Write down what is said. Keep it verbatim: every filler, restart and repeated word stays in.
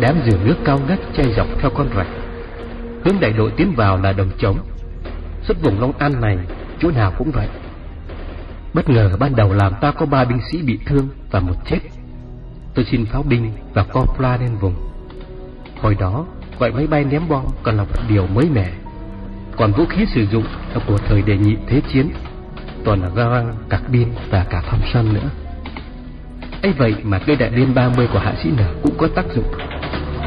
đám giường nước cao ngất chảy dọc theo con rạch. Hướng đại đội tiến vào là đồng trống. Suốt vùng Long An này chỗ nào cũng vậy. Bất ngờ ban đầu làm ta có ba binh sĩ bị thương và một chết. Tôi xin pháo binh và co pla lên vùng. Hồi đó gọi máy bay ném bom còn là một điều mới mẻ, còn vũ khí sử dụng là của thời đệ nhị thế chiến, toàn là Garand, carbine và cả Thompson nữa. ấy vậy mà cây đại liên ba mươi của hạ sĩ N cũng có tác dụng.